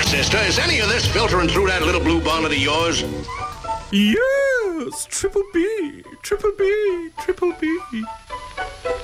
sister, is any of this filtering through that little blue bonnet of yours? Yes, triple B, triple B, triple B.